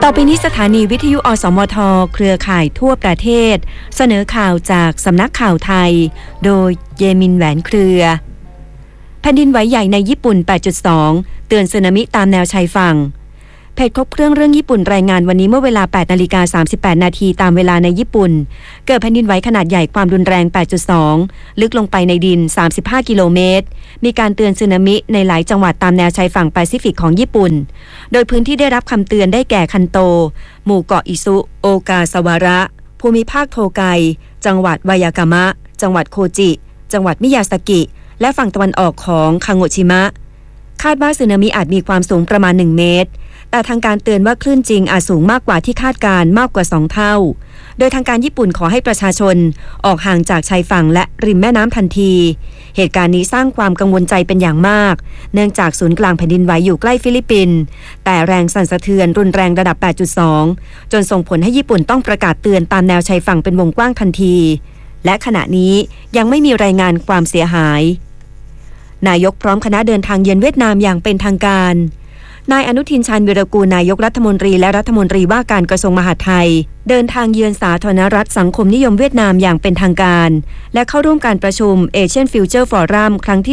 ต่อไปนี้สถานีวิทยุอสมทเครือข่ายทั่วประเทศเสนอข่าวจากสำนักข่าวไทยโดยเยมินแหวนเครือแผ่นดินไหวใหญ่ในญี่ปุ่น 8.2 เตือนสึนามิตามแนวชายฝั่งเพจครบเครื่องญี่ปุ่นรายงานวันนี้เมื่อเวลา 8:38 นาทีตามเวลาในญี่ปุ่นเกิดแผ่นดินไหวขนาดใหญ่ความรุนแรง 8.2 ลึกลงไปในดิน 35 กิโลเมตรมีการเตือนสึนามิในหลายจังหวัดตามแนวชายฝั่งแปซิฟิกของญี่ปุ่นโดยพื้นที่ได้รับคำเตือนได้แก่คันโตหมู่เกาะอิซุโอกาซาวาระภูมิภาคโทไกจังหวัดวายากามะจังหวัดโคจิจังหวัดมิยาซากิและฝั่งตะวันออกของคังโงชิมะคาดว่าสึนามิอาจมีความสูงประมาณ1 เมตรแต่ทางการเตือนว่าคลื่นจริงอาจสูงมากกว่าที่คาดการมากกว่า2 เท่าโดยทางการญี่ปุ่นขอให้ประชาชนออกห่างจากชายฝั่งและริมแม่น้ำทันทีเหตุการณ์นี้สร้างความกังวลใจเป็นอย่างมากเนื่องจากศูนย์กลางแผ่นดินไหวอยู่ใกล้ฟิลิปปินส์แต่แรงสั่นสะเทือนรุนแรงระดับ 8.2 จนส่งผลให้ญี่ปุ่นต้องประกาศเตือนตามแนวชายฝั่งเป็นวงกว้างทันทีและขณะนี้ยังไม่มีรายงานความเสียหายนายกพร้อมคณะเดินทางเยือนเวียดนามอย่างเป็นทางการนายอนุทินชาญวีรกูลนายกรัฐมนตรีและรัฐมนตรีว่าการกระทรวงมหาดไทยเดินทางเยือนสาธารณรัฐสังคมนิยมเวียดนามอย่างเป็นทางการและเข้าร่วมการประชุม Asian Future Forum ครั้งที่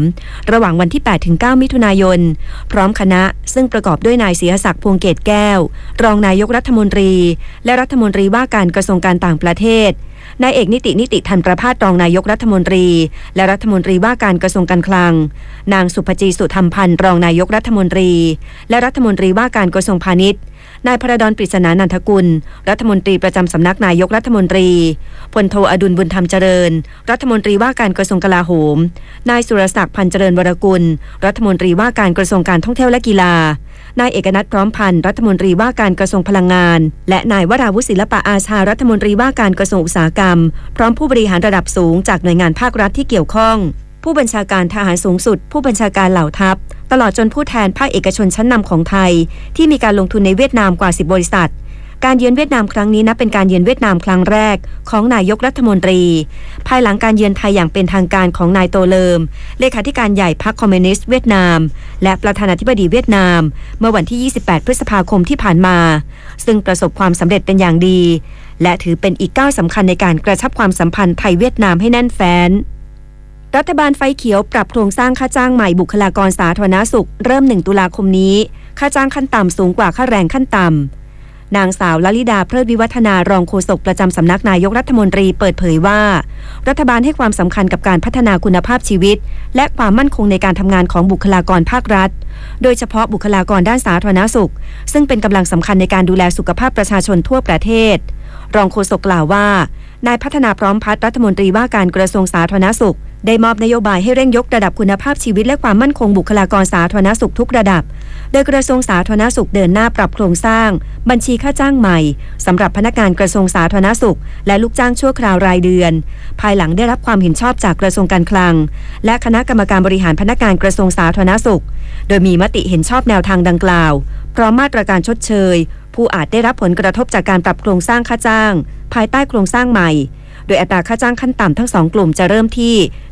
3 ระหว่างวันที่ 8-9 มิถุนายนพร้อมคณะซึ่งประกอบด้วยนายศรีหศักดิ์พวงเกตแก้วรองนายกรัฐมนตรีและรัฐมนตรีว่าการกระทรวงการต่างประเทศนายเอกนิติธันประภาสรองนายกรัฐมนตรีและรัฐมนตรีว่าการกระทรวงการคลังนางสุภจีสุธรรมพันธ์รองนายกรัฐมนตรีและรัฐมนตรีว่าการกระทรวงพาณิชย์นายพระดอนปริศนานันทกุลรัฐมนตรีประจำสำนักนายกรัฐมนตรีพลโทอดุลบุญธรรมเจริญรัฐมนตรีว่าการกระทรวงกลาโหมนายสุรศักดิ์พันธ์เจริญวรกุลรัฐมนตรีว่าการกระทรวงการท่องเที่ยวและกีฬานายเอกนัทพร้อมพันธ์รัฐมนตรีว่าการกระทรวงพลังงานและนายวราวุฒิศิลปะอาชารัฐมนตรีว่าการกระทรวงอุตสาหกรรมพร้อมผู้บริหารระดับสูงจากหน่วยงานภาครัฐที่เกี่ยวข้องผู้บัญชาการทหารสูงสุดผู้บัญชาการเหล่าทัพตลอดจนผู้แทนภาคเอกชนชั้นนำของไทยที่มีการลงทุนในเวียดนามกว่า10 บริษัทการเยือนเวียดนามครั้งนี้นับเป็นการเยือนเวียดนามครั้งแรกของนายกรัฐมนตรีภายหลังการเยือนไทยอย่างเป็นทางการของนายโตเลิมเลขาธิการใหญ่พรรคคอมมิวนิสต์เวียดนามและประธานาธิบดีเวียดนามเมื่อวันที่28 พฤษภาคมที่ผ่านมาซึ่งประสบความสำเร็จเป็นอย่างดีและถือเป็นอีกก้าวสำคัญในการกระชับความสัมพันธ์ไทยเวียดนามให้แน่นแฟ้นรัฐบาลไฟเขียวปรับโครงสร้างค่าจ้างใหม่บุคลากรสาธารณสุขเริ่ม1 ตุลาคมนี้ค่าจ้างขั้นต่ำสูงกว่าค่าแรงขั้นต่ำนางสาวลลิดาเพลิดวิวัฒนารองโฆษกประจำสำนักนายกรัฐมนตรีเปิดเผยว่ารัฐบาลให้ความสำคัญกับการพัฒนาคุณภาพชีวิตและความมั่นคงในการทำงานของบุคลากรภาครัฐโดยเฉพาะบุคลากรด้านสาธารณสุขซึ่งเป็นกำลังสำคัญในการดูแลสุขภาพประชาชนทั่วประเทศรองโฆษกกล่าวว่านายพัฒนาพร้อมพัฒน์รัฐมนตรีว่าการกระทรวงสาธารณสุขได้มอบนโยบายให้เร่งยกระดับคุณภาพชีวิตและความมั่นคงบุคลากรสาธารณสุขทุกระดับโดยกระทรวงสาธารณสุขเดินหน้าปรับโครงสร้างบัญชีค่าจ้างใหม่สำหรับพนักงานกระทรวงสาธารณสุขและลูกจ้างชั่วคราวรายเดือนภายหลังได้รับความเห็นชอบจากกระทรวงการคลังและคณะกรรมการบริหารพนักงานกระทรวงสาธารณสุขโดยมีมติเห็นชอบแนวทางดังกล่าวพร้อมมาตรการชดเชยผู้อาจได้รับผลกระทบจากการปรับโครงสร้างค่าจ้างภายใต้โครงสร้างใหม่โดยอัตราค่าจ้างขั้นต่ำทั้ง2 กลุ่มจะเริ่มที่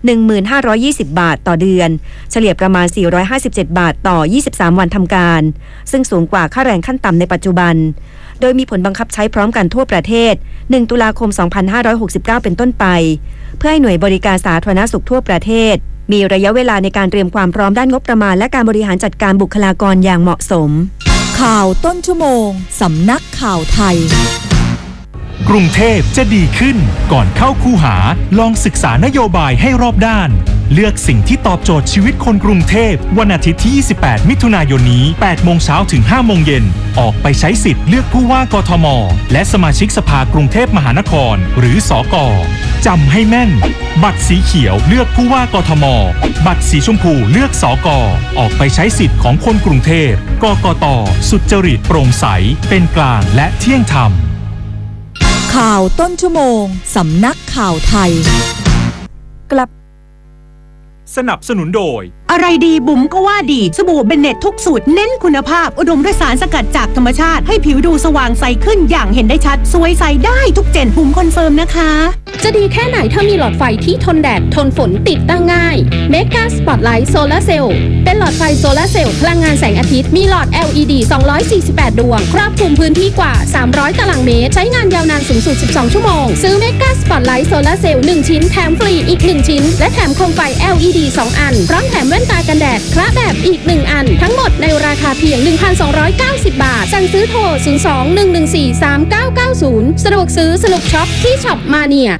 1520 บาทต่อเดือนเฉลี่ยประมาณ457 บาทต่อ23 วันทำการซึ่งสูงกว่าค่าแรงขั้นต่ำในปัจจุบันโดยมีผลบังคับใช้พร้อมกันทั่วประเทศ1 ตุลาคม 2569 เป็นต้นไปเพื่อให้หน่วยบริการสาธารณสุขทั่วประเทศมีระยะเวลาในการเตรียมความพร้อมด้านงบประมาณและการบริหารจัดการบุคลากรอย่างเหมาะสมข่าวต้นชั่วโมงสำนักข่าวไทยกรุงเทพจะดีขึ้นก่อนเข้าคูหาลองศึกษานโยบายให้รอบด้านเลือกสิ่งที่ตอบโจทย์ชีวิตคนกรุงเทพวันอาทิตย์ที่ 28 มิถุนายนนี้ 8 โมงเช้าถึง 5 โมงเย็นออกไปใช้สิทธิ์เลือกผู้ว่ากทมและสมาชิกสภากรุงเทพมหานครหรือสก.จำให้แม่นบัตรสีเขียวเลือกผู้ว่ากทมบัตรสีชมพูเลือกสก.ออกไปใช้สิทธิ์ของคนกรุงเทพกกต.สุจริตโปร่งใสเป็นกลางและเที่ยงธรรมข่าวต้นชั่วโมงสำนักข่าวไทยสนับสนุนโดยอะไรดีบุ๋มก็ว่าดีสบู่เบนเน็ตทุกสูตรเน้นคุณภาพอุดมด้วยสารสกัดจากธรรมชาติให้ผิวดูสว่างใสขึ้นอย่างเห็นได้ชัดสวยใสได้ทุกเจนบุ๋มคอนเฟิร์มนะคะจะดีแค่ไหนถ้ามีหลอดไฟที่ทนแดดทนฝนติดตั้งง่ายเมกาสปอตไลท์โซลาร์เซลล์เป็นหลอดไฟโซลาร์เซลล์พลังงานแสงอาทิตย์มีหลอด LED 248 ดวงครอบคลุมพื้นที่กว่า300ตารางเมตรใช้งานยาวนานสูงสุด12ชั่วโมงซื้อเมกาสปอตไลท์โซลาร์เซลล์1ชิ้นแถมฟรีอีก1ชิ้นและแถมโคมไฟ LED 2 อันพร้อมแถมแว่นตากันแดดคละแบบอีก1อันทั้งหมดในราคาเพียง 1,290 บาทสั่งซื้อโทร 02-114-3990 สะดวกซื้อสนุกช็อปที่ช็อปมาเนีย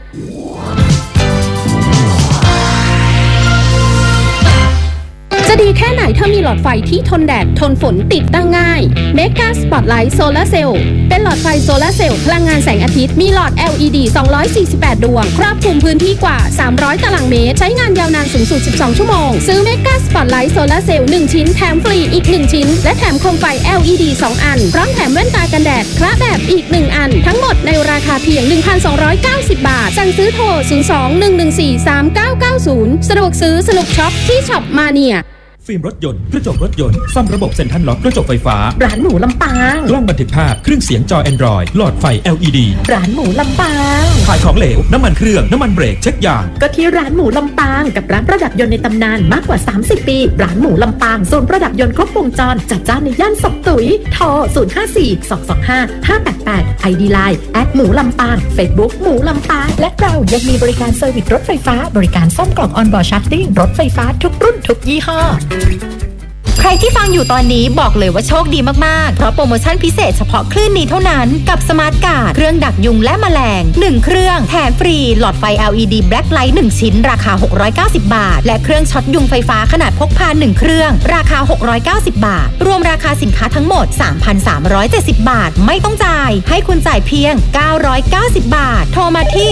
จะดีแค่ไหนถ้ามีหลอดไฟที่ทนแดดทนฝนติดตั้งง่ายเมกาสปอตไลท์โซลาร์เซลล์เป็นหลอดไฟโซลาร์เซลล์พลังงานแสงอาทิตย์มีหลอด LED 248 ดวงครอบคลุมพื้นที่กว่า300ตารางเมตรใช้งานยาวนานสูงสุด12ชั่วโมงซื้อเมกาสปอตไลท์โซลาร์เซลล์1ชิ้นแถมฟรีอีก1ชิ้นและแถมโคมไฟ LED 2 อันพร้อมแถมแว่นตากันแดดคละแบบอีก1อันทั้งหมดในราคาเพียง 1,290 บาทสั่งซื้อโทร 02-114-3990 สะดวกซื้อสนุกช็อปที่ช็อปมาเนียฟิล์มรถยนต์กระจกรถยนต์ซ่อมระบบเซ็นทรัลล็อกกระจกไฟฟ้าร้านหมูลำปางกล้องบันทึกภาพเครื่องเสียงจอ Android หลอดไฟ LED ร้านหมูลำปางขายของเหลวน้ำมันเครื่องน้ำมันเบรกเช็คยางก็ที่ร้านหมูลำปางกับร้านประดับยนต์ในตำนานมากกว่า30ปีร้านหมูลำปางโซนประดับยนต์ครบวงจรจัดจ้านในย่านศกตุ๋ยโทร 054-225-588 ID Line หมูลำปาง Facebook หมูลำปางและเรายังมีบริการเซอร์วิสรถไฟฟ้าบริการซ่อมกล่องออนบอร์ดชาร์จติ้งรถไฟฟ้าทุกรุ่นทุกยี่ห้อใครที่ฟังอยู่ตอนนี้บอกเลยว่าโชคดีมากๆเพราะโปรโมชั่นพิเศษเฉพาะคลื่นนี้เท่านั้นกับสมาร์ทการ์ดเครื่องดักยุงและแมลง1เครื่องแถมฟรีหลอดไฟ LED Black Light 1ชิ้นราคา690 บาทและเครื่องช็อตยุงไฟฟ้าขนาดพกพา1เครื่องราคา690 บาทรวมราคาสินค้าทั้งหมด 3,370 บาทไม่ต้องจ่ายให้คุณจ่ายเพียง990 บาทโทรมาที่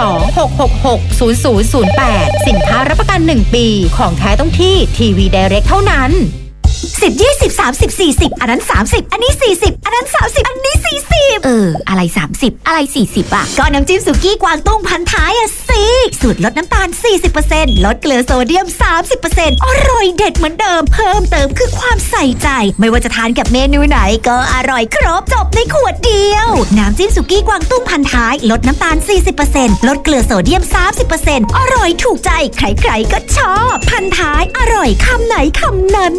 02-666-0008สินค้ารับประกัน1ปีของแท้ต้องที่ทีวีไดเรกเท่านั้น10 20 30 40อันนั้น30อันนี้40อันนั้น30อันนี้40อะไร30อะไร40อ่ะก็น้ำจิ้มสุกี้กวางตุ้งพันท้ายอ่ะสิสูตรลดน้ำตาล 40% ลดเกลือโซเดียม 30% อร่อยเด็ดเหมือนเดิมเพิ่มเติมคือความใส่ใจไม่ว่าจะทานกับเมนูไหนก็อร่อยครบจบในขวดเดียวน้ำจิ้มสุกี้กวางตุ้งพันท้ายลดน้ำตาล 40% ลดเกลือโซเดียม 30% อร่อยถูกใจใครๆก็ชอบพันท้ายอร่อยคำไหนคำนั้น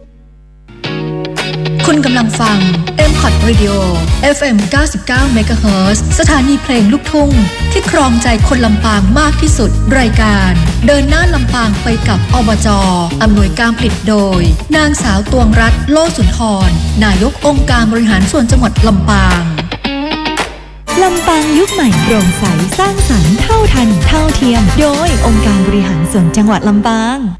คุณกำลังฟัง M-Pod Radio FM 99 MHz สถานีเพลงลูกทุ่งที่ครองใจคนลำปางมากที่สุดรายการเดินหน้าลำปางไปกับอบจ.อำนวยการผลิตโดยนางสาวตวงรัตน์โลสุนทรนายกองค์การบริหารส่วนจังหวัดลำปางลำปางยุคใหม่โปร่งใสสร้างสรรค์เท่าทันเท่าเทียมโดยองค์การบริหารส่วนจังหวัดลำปาง